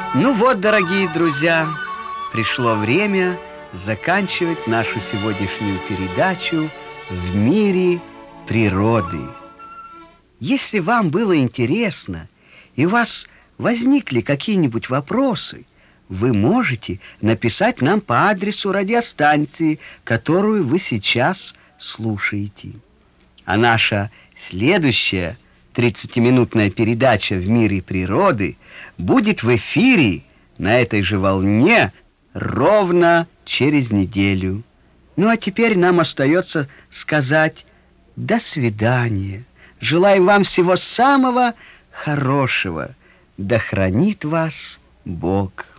Ну вот, дорогие друзья, пришло время заканчивать нашу сегодняшнюю передачу «В мире природы». Если вам было интересно и у вас возникли какие-нибудь вопросы, вы можете написать нам по адресу радиостанции, которую вы сейчас слушаете. А наша следующая 30-минутная передача «В мире природы» будет в эфире на этой же волне ровно через неделю. Ну а теперь нам остается сказать до свидания. Желаю вам всего самого хорошего. Да хранит вас Бог.